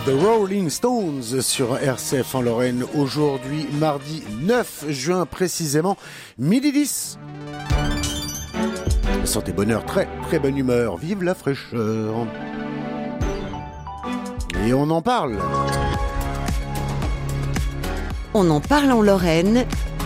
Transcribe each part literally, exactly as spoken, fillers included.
The Rolling Stones sur R C F en Lorraine, aujourd'hui mardi neuf juin précisément, midi dix. Santé, bonheur, très très bonne humeur, vive la fraîcheur. Et on en parle. On en parle en Lorraine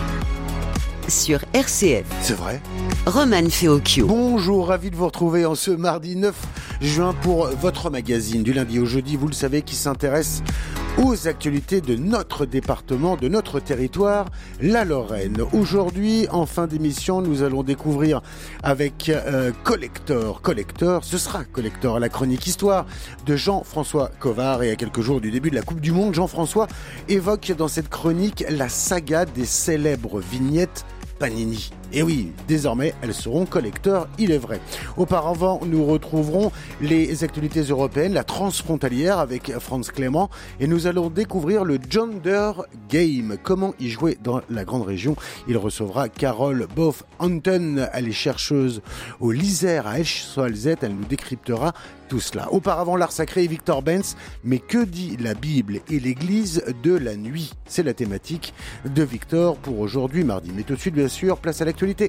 sur R C F. C'est vrai. Roman Feocchio. Bonjour, ravi de vous retrouver en ce mardi neuf juin pour votre magazine du lundi au jeudi, vous le savez, qui s'intéresse aux actualités de notre département, de notre territoire, la Lorraine. Aujourd'hui, en fin d'émission, nous allons découvrir avec euh, Collector, Collector, ce sera Collector, la chronique histoire de Jean-François Covard. Et à quelques jours du début de la Coupe du Monde, Jean-François évoque dans cette chronique la saga des célèbres vignettes Panini. Et oui, désormais, elles seront collecteurs, il est vrai. Auparavant, nous retrouverons les actualités européennes, la transfrontalière avec Franz Clément, et nous allons découvrir le Gender Game. Comment y jouer dans la grande région? Il recevra Carole Boff-Anton, elle est chercheuse au l'Isère à Esch-sur-Alzette, elle nous décryptera tout cela. Auparavant, l'art sacré et Victor Benz, mais que dit la Bible et l'Église de la nuit? C'est la thématique de Victor pour aujourd'hui, mardi. Mais tout de suite, bien sûr, place à l'actualité.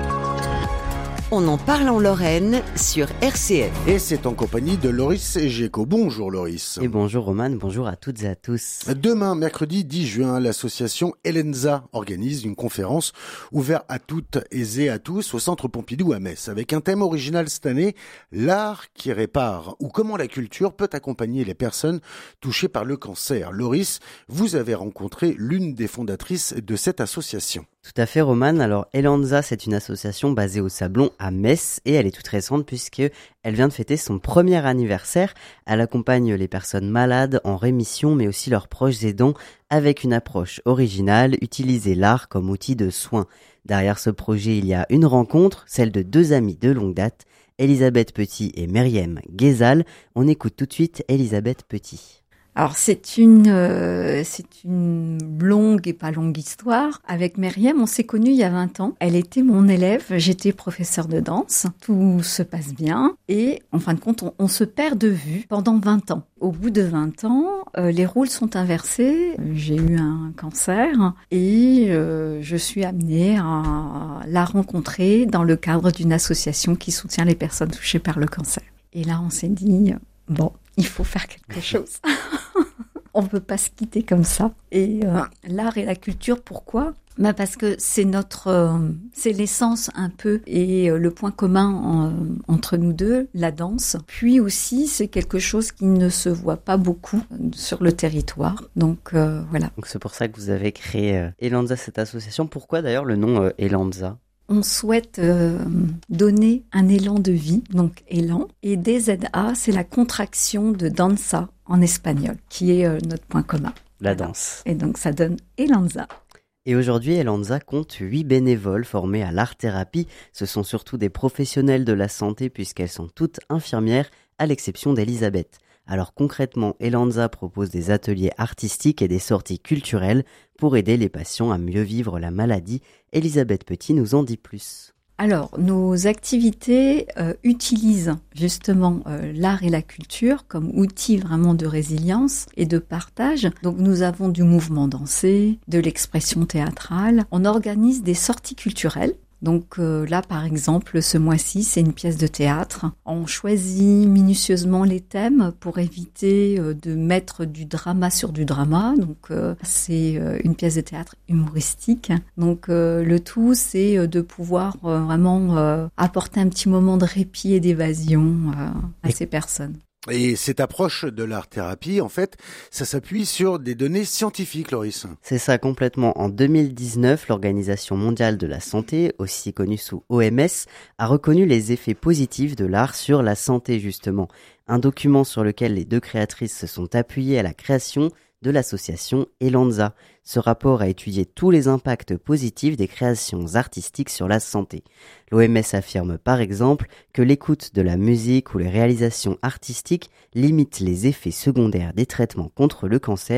On en parle en Lorraine sur R C F. Et c'est en compagnie de Loris Géco. Bonjour Loris. Et bonjour Roman, bonjour à toutes et à tous. Demain, mercredi dix juin, l'association Elenza organise une conférence ouverte à toutes et à tous au Centre Pompidou à Metz, avec un thème original cette année, l'art qui répare, ou comment la culture peut accompagner les personnes touchées par le cancer. Loris, vous avez rencontré l'une des fondatrices de cette association. Tout à fait Roman, alors Elenza c'est une association basée au Sablon à Metz et elle est toute récente puisque elle vient de fêter son premier anniversaire. Elle accompagne les personnes malades en rémission mais aussi leurs proches aidants avec une approche originale, utiliser l'art comme outil de soin. Derrière ce projet il y a une rencontre, celle de deux amies de longue date, Elisabeth Petit et Myriam Guézal. On écoute tout de suite Elisabeth Petit. Alors c'est une euh, c'est une longue et pas longue histoire. Avec Myriam, on s'est connus il y a vingt ans. Elle était mon élève, j'étais professeure de danse. Tout se passe bien et en fin de compte, on, on se perd de vue pendant vingt ans. Au bout de vingt ans, euh, les rôles sont inversés. J'ai eu un cancer et euh, je suis amenée à la rencontrer dans le cadre d'une association qui soutient les personnes touchées par le cancer. Et là, on s'est dit bon, il faut faire quelque chose. On ne peut pas se quitter comme ça. Et euh, l'art et la culture, pourquoi ? Bah parce que c'est notre, euh, c'est l'essence un peu et euh, le point commun en, entre nous deux, la danse. Puis aussi, c'est quelque chose qui ne se voit pas beaucoup sur le territoire. Donc euh, voilà. Donc c'est pour ça que vous avez créé euh, Elenza, cette association. Pourquoi d'ailleurs le nom euh, Elenza ? On souhaite euh, donner un élan de vie, donc élan. Et D Z A, c'est la contraction de danza en espagnol, qui est euh, notre point commun. La danse. Et donc ça donne Elenza. Et aujourd'hui, Elenza compte huit bénévoles formés à l'art-thérapie. Ce sont surtout des professionnels de la santé puisqu'elles sont toutes infirmières, à l'exception d'Elisabeth. Alors concrètement, Elenza propose des ateliers artistiques et des sorties culturelles pour aider les patients à mieux vivre la maladie. Elisabeth Petit nous en dit plus. Alors, nos activités euh, utilisent justement euh, l'art et la culture comme outil vraiment de résilience et de partage. Donc, nous avons du mouvement dansé, de l'expression théâtrale. On organise des sorties culturelles. Donc euh, là, par exemple, ce mois-ci, c'est une pièce de théâtre. On choisit minutieusement les thèmes pour éviter euh, de mettre du drama sur du drama. Donc euh, c'est euh, une pièce de théâtre humoristique. Donc euh, le tout, c'est euh, de pouvoir euh, vraiment euh, apporter un petit moment de répit et d'évasion euh, à ces personnes. Et cette approche de l'art-thérapie, en fait, ça s'appuie sur des données scientifiques, Loris. C'est ça, complètement. En deux mille dix-neuf, l'Organisation mondiale de la santé, aussi connue sous O M S, a reconnu les effets positifs de l'art sur la santé, justement. Un document sur lequel les deux créatrices se sont appuyées à la création de l'association Elenza. Ce rapport a étudié tous les impacts positifs des créations artistiques sur la santé. L'O M S affirme par exemple que l'écoute de la musique ou les réalisations artistiques limitent les effets secondaires des traitements contre le cancer,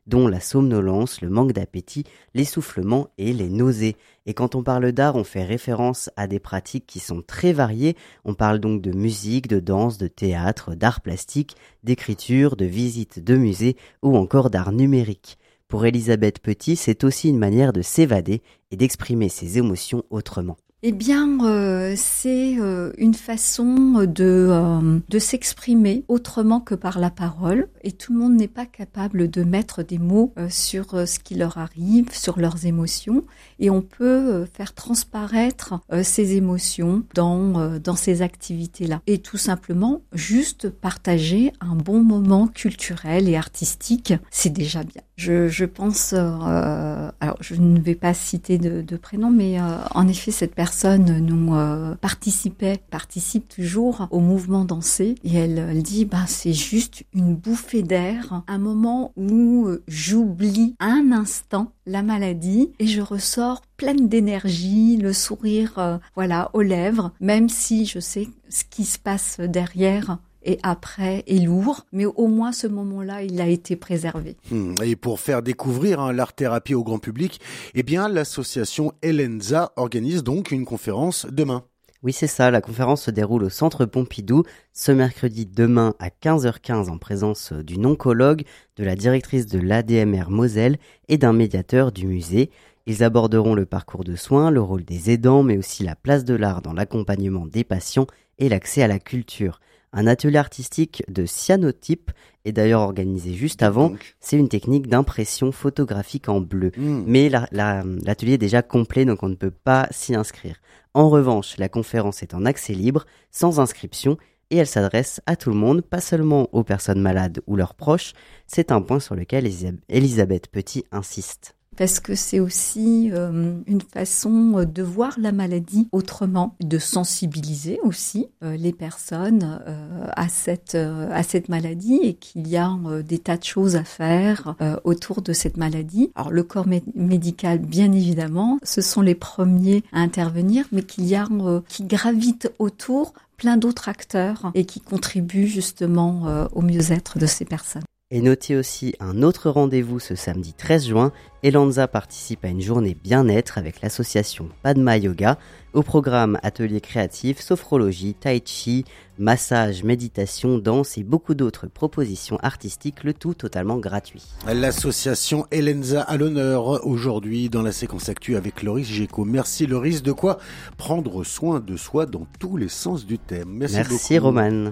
dont la somnolence, le manque d'appétit, l'essoufflement et les nausées. Et quand on parle d'art, on fait référence à des pratiques qui sont très variées. On parle donc de musique, de danse, de théâtre, d'art plastique, d'écriture, de visite de musées ou encore d'art numérique. Pour Elisabeth Petit, c'est aussi une manière de s'évader et d'exprimer ses émotions autrement. Eh bien, euh, c'est euh, une façon de, euh, de s'exprimer autrement que par la parole. Et tout le monde n'est pas capable de mettre des mots euh, sur euh, ce qui leur arrive, sur leurs émotions. Et on peut euh, faire transparaître euh, ces émotions dans, euh, dans ces activités-là. Et tout simplement, juste partager un bon moment culturel et artistique, c'est déjà bien. Je, je pense, euh, alors je ne vais pas citer de, de prénom, mais euh, en effet, cette personne nous euh, participait, participe toujours au mouvement dansé, et elle, elle dit, bah c'est juste une bouffée d'air, un moment où euh, j'oublie un instant la maladie et je ressors pleine d'énergie, le sourire, euh, voilà, aux lèvres, même si je sais ce qui se passe derrière. Et après est lourd, mais au moins ce moment-là, il a été préservé. Et pour faire découvrir hein, l'art-thérapie au grand public, eh bien l'association Elenza organise donc une conférence demain. Oui, c'est ça, la conférence se déroule au Centre Pompidou ce mercredi demain à quinze heures quinze en présence d'une oncologue, de la directrice de l'A D M R Moselle et d'un médiateur du musée. Ils aborderont le parcours de soins, le rôle des aidants, mais aussi la place de l'art dans l'accompagnement des patients et l'accès à la culture. Un atelier artistique de cyanotype est d'ailleurs organisé juste avant. Donc. C'est une technique d'impression photographique en bleu. Mmh. Mais la, la, l'atelier est déjà complet, donc on ne peut pas s'y inscrire. En revanche, la conférence est en accès libre, sans inscription, et elle s'adresse à tout le monde, pas seulement aux personnes malades ou leurs proches. C'est un point sur lequel Elisabeth Petit insiste. Parce que c'est aussi euh, une façon de voir la maladie autrement, de sensibiliser aussi euh, les personnes euh, à cette euh, à cette maladie et qu'il y a euh, des tas de choses à faire euh, autour de cette maladie. Alors le corps mé- médical, bien évidemment, ce sont les premiers à intervenir, mais qu'il y a euh, qui gravitent autour plein d'autres acteurs et qui contribuent justement euh, au mieux-être de ces personnes. Et notez aussi un autre rendez-vous ce samedi treize juin. Elenza participe à une journée bien-être avec l'association Padma Yoga. Au programme ateliers créatifs, sophrologie, tai chi, massage, méditation, danse et beaucoup d'autres propositions artistiques, le tout totalement gratuit. L'association Elenza à l'honneur aujourd'hui dans la séquence actu avec Loris Géco. Merci Loris, de quoi prendre soin de soi dans tous les sens du thème. Merci, Merci beaucoup. Romane.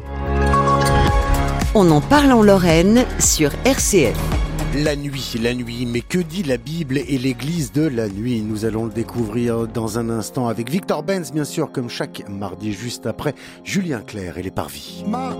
On en parle en Lorraine sur R C F. La nuit, la nuit, mais que dit la Bible et l'église de la nuit? Nous allons le découvrir dans un instant avec Victor Benz, bien sûr, comme chaque mardi, juste après Julien Clerc et les Parvis. Mardi.